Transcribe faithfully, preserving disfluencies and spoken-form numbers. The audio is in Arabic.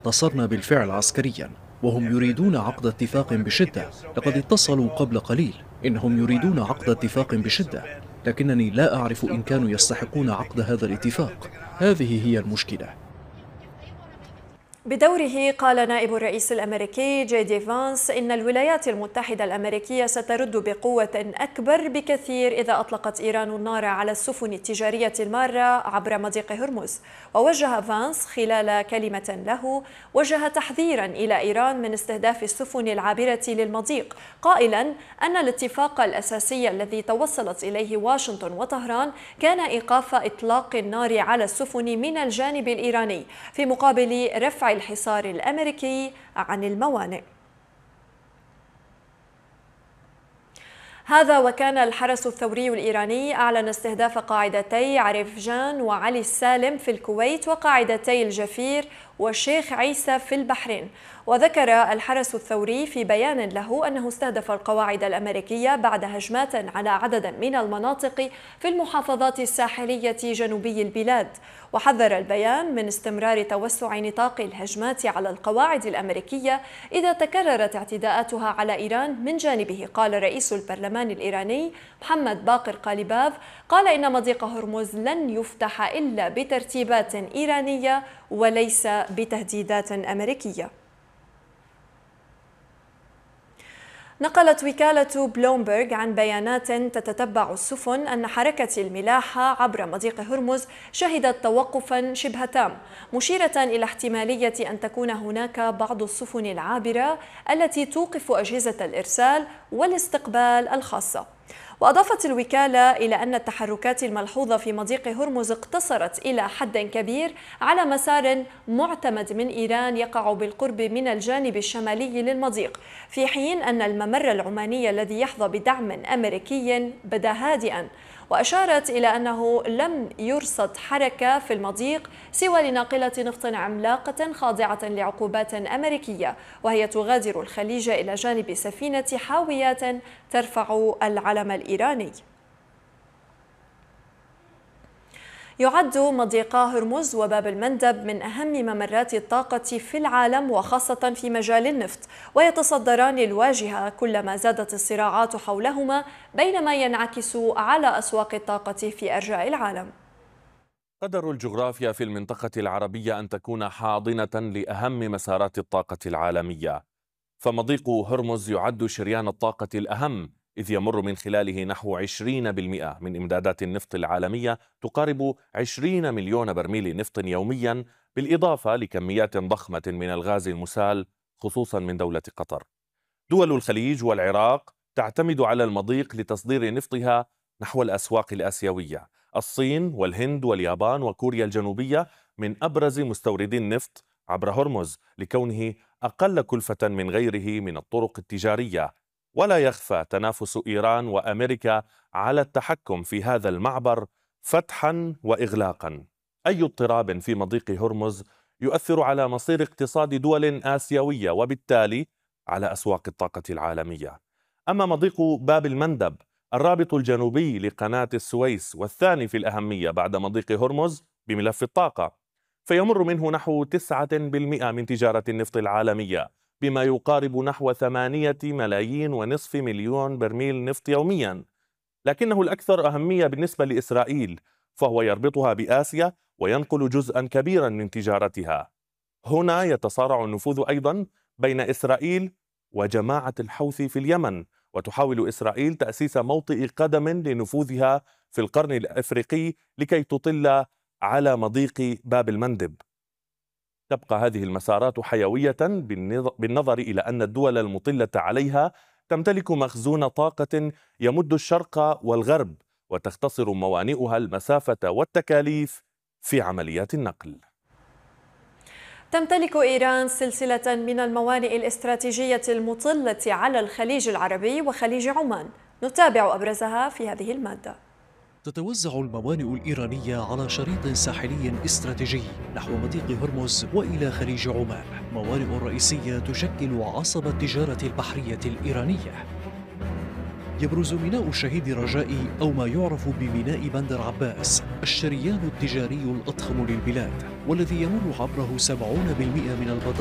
انتصرنا بالفعل عسكريا، وهم يريدون عقد اتفاق بشدة. لقد اتصلوا قبل قليل. إنهم يريدون عقد اتفاق بشدة، لكنني لا أعرف إن كانوا يستحقون عقد هذا الاتفاق. هذه هي المشكلة. بدوره قال نائب الرئيس الأمريكي جي دي فانس إن الولايات المتحدة الأمريكية سترد بقوة أكبر بكثير إذا أطلقت إيران النار على السفن التجارية المارة عبر مضيق هرمز. ووجه فانس خلال كلمة له وجه تحذيرا إلى إيران من استهداف السفن العابرة للمضيق، قائلا أن الاتفاق الأساسي الذي توصلت إليه واشنطن وطهران كان إيقاف إطلاق النار على السفن من الجانب الإيراني في مقابل رفع الحصار الأمريكي عن الموانئ. هذا وكان الحرس الثوري الإيراني أعلن استهداف قاعدتي عرفجان وعلي السالم في الكويت وقاعدتي الجفير والشيخ عيسى في البحرين. وذكر الحرس الثوري في بيان له أنه استهدف القواعد الأمريكية بعد هجمات على عدد من المناطق في المحافظات الساحلية جنوبي البلاد. وحذر البيان من استمرار توسع نطاق الهجمات على القواعد الأمريكية إذا تكررت اعتداءاتها على إيران من جانبه. قال رئيس البرلمان الإيراني محمد باقر قاليباف قال إن مضيق هرمز لن يفتح إلا بترتيبات إيرانية وليس بتهديدات أمريكية. نقلت وكالة بلومبرغ عن بيانات تتتبع السفن أن حركة الملاحة عبر مضيق هرمز شهدت توقفا شبه تام، مشيرة إلى احتمالية أن تكون هناك بعض السفن العابرة التي توقف أجهزة الإرسال والاستقبال الخاصة. وأضافت الوكالة إلى أن التحركات الملحوظة في مضيق هرمز اقتصرت إلى حد كبير على مسار معتمد من إيران يقع بالقرب من الجانب الشمالي للمضيق، في حين أن الممر العماني الذي يحظى بدعم أمريكي بدا هادئا. وأشارت إلى أنه لم يرصد حركة في المضيق سوى لناقلة نفط عملاقة خاضعة لعقوبات أمريكية، وهي تغادر الخليج إلى جانب سفينة حاويات ترفع العلم الإيراني. يعد مضيقا هرمز وباب المندب من أهم ممرات الطاقة في العالم وخاصة في مجال النفط، ويتصدران الواجهة كلما زادت الصراعات حولهما، بينما ينعكس على أسواق الطاقة في أرجاء العالم. قدر الجغرافيا في المنطقة العربية أن تكون حاضنة لأهم مسارات الطاقة العالمية، فمضيق هرمز يعد شريان الطاقة الأهم، إذ يمر من خلاله نحو عشرين بالمئة من إمدادات النفط العالمية، تقارب عشرين مليون برميل نفط يوميا، بالإضافة لكميات ضخمة من الغاز المسال خصوصا من دولة قطر. دول الخليج والعراق تعتمد على المضيق لتصدير نفطها نحو الأسواق الآسيوية. الصين والهند واليابان وكوريا الجنوبية من أبرز مستوردي النفط عبر هرمز، لكونه أقل كلفة من غيره من الطرق التجارية. ولا يخفى تنافس إيران وأمريكا على التحكم في هذا المعبر فتحا وإغلاقا. أي اضطراب في مضيق هرمز يؤثر على مصير اقتصاد دول آسيوية وبالتالي على أسواق الطاقة العالمية. أما مضيق باب المندب الرابط الجنوبي لقناة السويس والثاني في الأهمية بعد مضيق هرمز بملف الطاقة، فيمر منه نحو تسعة بالمئة من تجارة النفط العالمية، بما يقارب نحو ثمانية ملايين ونصف مليون برميل نفط يوميا. لكنه الأكثر أهمية بالنسبة لإسرائيل، فهو يربطها بآسيا وينقل جزءا كبيرا من تجارتها. هنا يتصارع النفوذ أيضا بين إسرائيل وجماعة الحوثي في اليمن، وتحاول إسرائيل تأسيس موطئ قدم لنفوذها في القرن الأفريقي لكي تطل على مضيق باب المندب. تبقى هذه المسارات حيوية بالنظر إلى أن الدول المطلة عليها تمتلك مخزون طاقة يمد الشرق والغرب، وتختصر موانئها المسافة والتكاليف في عمليات النقل. تمتلك إيران سلسلة من الموانئ الاستراتيجية المطلة على الخليج العربي وخليج عمان، نتابع أبرزها في هذه المادة. تتوزع الموانئ الإيرانية على شريط ساحلي استراتيجي نحو مضيق هرمز وإلى خليج عمان، موانئ رئيسية تشكل عصب التجارة البحرية الإيرانية. يبرز ميناء الشهيد رجائي أو ما يعرف بميناء بندر عباس الشريان التجاري الأضخم للبلاد، والذي يمر عبره سبعين بالمئة من البضائع